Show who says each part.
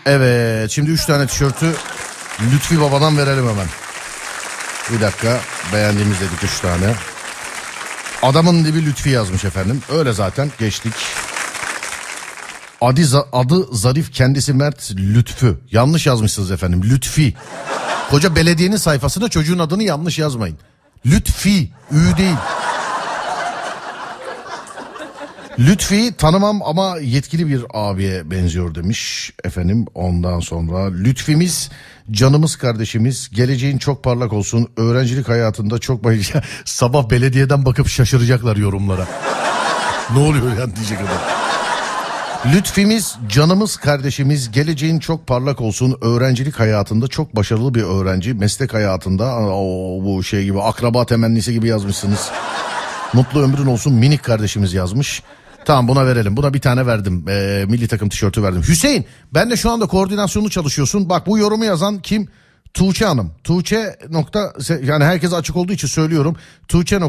Speaker 1: Evet, şimdi 3 tane tişörtü Lütfi Baba'dan verelim hemen. Bir dakika, beğendiğimiz dedik 3 tane. Adamın dibi Lütfi yazmış efendim. Öyle zaten, geçtik. Adı Zarif, kendisi Mert, Lütfü. Yanlış yazmışsınız efendim, Lütfi. Koca belediyenin sayfasında çocuğun adını yanlış yazmayın. Lütfi, Ü değil. Lütfi'yi tanımam ama yetkili bir abiye benziyor demiş efendim. Ondan sonra Lütfi'miz canımız kardeşimiz, geleceğin çok parlak olsun, öğrencilik hayatında çok sabah belediyeden bakıp şaşıracaklar yorumlara. Ne oluyor yani diyecek adam. Lütfi'miz canımız kardeşimiz, geleceğin çok parlak olsun, öğrencilik hayatında çok başarılı bir öğrenci, meslek hayatında bu şey gibi, akraba temennisi gibi yazmışsınız. Mutlu ömrün olsun minik kardeşimiz yazmış. Tamam, buna verelim. Buna bir tane verdim. Milli takım tişörtü verdim. Hüseyin, ben de şu anda koordinasyonu çalışıyorsun. Bak, bu yorumu yazan kim? Tuğçe Hanım. Tuğçe yani herkese açık olduğu için söylüyorum. Tuğçe